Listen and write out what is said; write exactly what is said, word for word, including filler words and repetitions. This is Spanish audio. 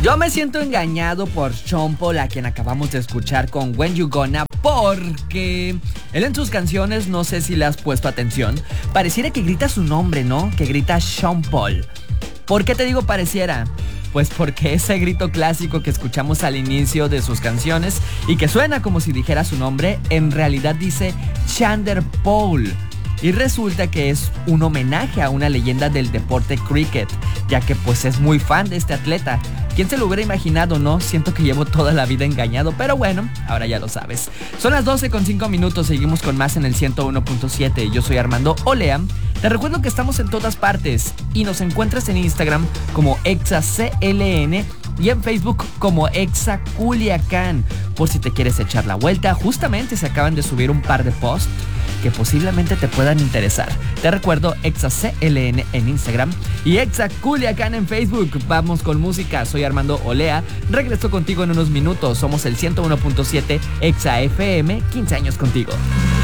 Yo me siento engañado por Sean Paul, a quien acabamos de escuchar con When You Gonna, porque él en sus canciones, no sé si le has puesto atención, pareciera que grita su nombre, ¿no? Que grita Sean Paul. ¿Por qué te digo pareciera? Pues porque ese grito clásico que escuchamos al inicio de sus canciones y que suena como si dijera su nombre, en realidad dice Xander Paul. Y resulta que es un homenaje a una leyenda del deporte cricket, ya que pues es muy fan de este atleta. ¿Quién se lo hubiera imaginado, no? Siento que llevo toda la vida engañado, pero bueno, ahora ya lo sabes. Son las doce con cinco minutos, seguimos con más en el ciento uno punto siete. Yo soy Armando Olea. Te recuerdo que estamos en todas partes y nos encuentras en Instagram como ExaCLN y en Facebook como Exa Culiacán. Por si te quieres echar la vuelta, justamente se acaban de subir un par de posts que posiblemente te puedan interesar. Te recuerdo ExaCLN en Instagram y Exa Culiacán en Facebook. Vamos con música, soy Armando Olea. Regreso contigo en unos minutos. Somos el ciento uno punto siete Exa F M, quince años contigo.